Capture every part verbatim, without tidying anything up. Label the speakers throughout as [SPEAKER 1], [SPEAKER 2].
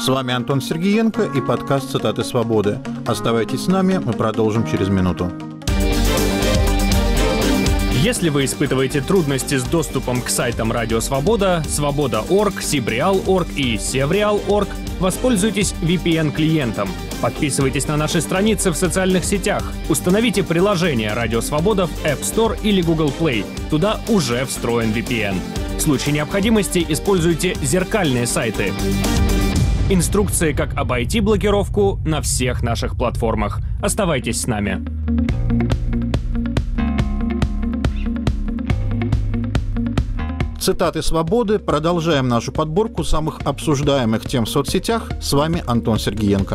[SPEAKER 1] С вами Антон Сергеенко и подкаст «Цитаты свободы». Оставайтесь с нами, мы продолжим через минуту.
[SPEAKER 2] Если вы испытываете трудности с доступом к сайтам Радио Свобода, Свобода точка орг, Сибреал точка орг и Севреал точка орг, воспользуйтесь ви пи эн-клиентом. Подписывайтесь на наши страницы в социальных сетях. Установите приложение Радио Свобода в App Store или Google Play. Туда уже встроен ви пи эн. В случае необходимости используйте зеркальные сайты. Инструкции, как обойти блокировку, на всех наших платформах. Оставайтесь с нами.
[SPEAKER 1] Цитаты свободы. Продолжаем нашу подборку самых обсуждаемых тем в соцсетях. С вами Антон Сергеенко.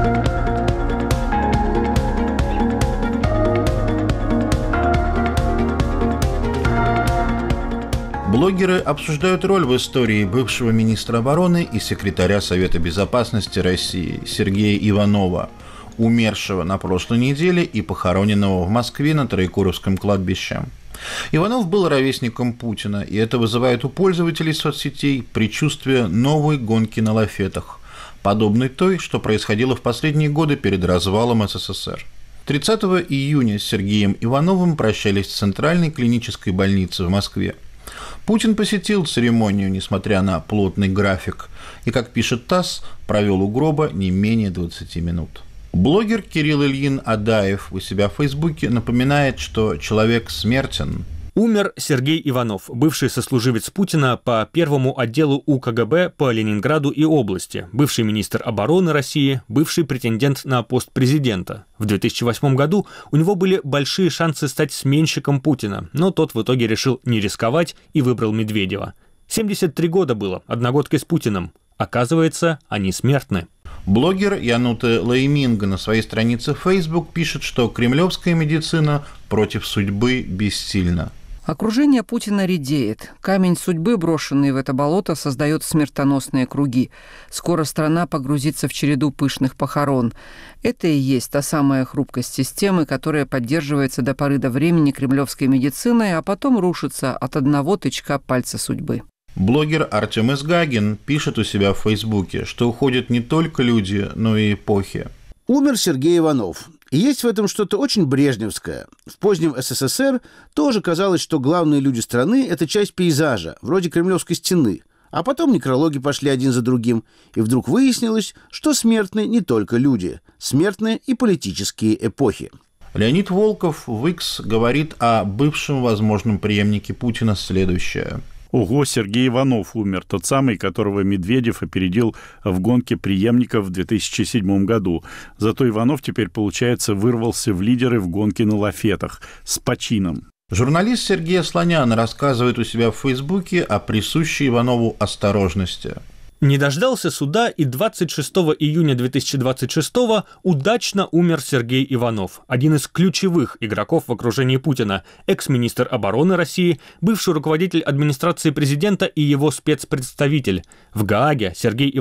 [SPEAKER 1] Блогеры обсуждают роль в истории бывшего министра обороны и секретаря Совета безопасности России Сергея Иванова, умершего на прошлой неделе и похороненного в Москве на Троекуровском кладбище. Иванов был ровесником Путина, и это вызывает у пользователей соцсетей предчувствие новой гонки на лафетах, подобной той, что происходило в последние годы перед развалом эс эс эс эр. тридцатого июня с Сергеем Ивановым прощались в Центральной клинической больнице в Москве. Путин посетил церемонию, несмотря на плотный график, и, как пишет ТАСС, провел у гроба не менее двадцати минут. Блогер Кирилл Ильин Адаев у себя в Фейсбуке напоминает, что человек смертен.
[SPEAKER 2] Умер Сергей Иванов, бывший сослуживец Путина по первому отделу у ка гэ бэ по Ленинграду и области, бывший министр обороны России, бывший претендент на пост президента. В две тысячи восьмом году у него были большие шансы стать сменщиком Путина, но тот в итоге решил не рисковать и выбрал Медведева. семьдесят три года было, одногодки с Путиным. Оказывается, они смертны.
[SPEAKER 1] Блогер Янута Лайминга на своей странице в Facebook пишет, что кремлевская медицина против судьбы бессильна.
[SPEAKER 3] Окружение Путина редеет. Камень судьбы, брошенный в это болото, создает смертоносные круги. Скоро страна погрузится в череду пышных похорон. Это и есть та самая хрупкость системы, которая поддерживается до поры до времени кремлевской медициной, а потом рушится от одного тычка пальца судьбы.
[SPEAKER 1] Блогер Артем Изгагин пишет у себя в Фейсбуке, что уходят не только люди, но и эпохи.
[SPEAKER 4] Умер Сергей Иванов. И есть в этом что-то очень брежневское. В позднем эс эс эс эр тоже казалось, что главные люди страны – это часть пейзажа, вроде Кремлевской стены. А потом некрологи пошли один за другим. И вдруг выяснилось, что смертны не только люди. Смертны и политические эпохи.
[SPEAKER 1] Леонид Волков в Икс говорит о бывшем возможном преемнике Путина следующее.
[SPEAKER 5] Ого, Сергей Иванов умер, тот самый, которого Медведев опередил в гонке преемников в две тысячи седьмом году. Зато Иванов теперь, получается, вырвался в лидеры в гонке на лафетах с почином.
[SPEAKER 1] Журналист Сергей Слонян рассказывает у себя в Фейсбуке о присущей Иванову осторожности.
[SPEAKER 2] Не дождался суда, и двадцать шестого июня две тысячи двадцать шестого удачно умер Сергей Иванов, один из ключевых игроков в окружении Путина, экс-министр обороны России, бывший руководитель администрации президента и его спецпредставитель. В Гааге Сергей Иванов